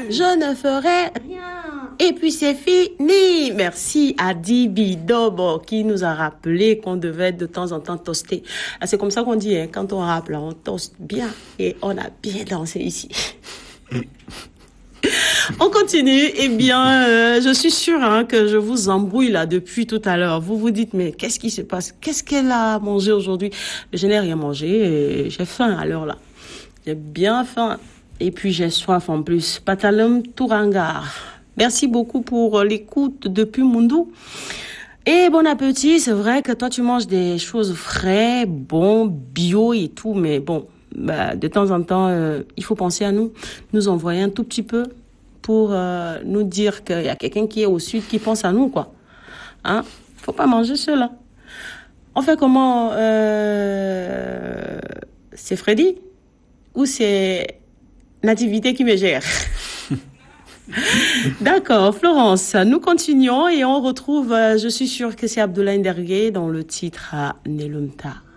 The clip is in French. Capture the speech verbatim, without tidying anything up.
je ne ferai rien. Et puis c'est fini. Merci à Dibi Dobo qui nous a rappelé qu'on devait de temps en temps toaster. C'est comme ça qu'on dit, hein, quand on rappe là, on toast bien et on a bien dansé ici. On continue. Eh bien, euh, je suis sûre hein, que je vous embrouille là depuis tout à l'heure. Vous vous dites, mais qu'est-ce qui se passe? Qu'est-ce qu'elle a mangé aujourd'hui? Je n'ai rien mangé et j'ai faim à l'heure là. J'ai bien faim. Et puis j'ai soif en plus. Patalum Tourangar. Merci beaucoup pour l'écoute depuis Mundou. Et bon appétit. C'est vrai que toi tu manges des choses frais, bons, bio et tout, mais bon. Bah, de temps en temps, euh, il faut penser à nous, nous envoyer un tout petit peu pour euh, nous dire qu'il y a quelqu'un qui est au sud qui pense à nous, quoi. Hein? Faut pas manger seul. Hein. On fait comment euh... C'est Freddy ou c'est Nativité qui me gère? D'accord, Florence, nous continuons et on retrouve, euh, je suis sûre que c'est Abdoulaye Ndergué dans le titre à Nelumta.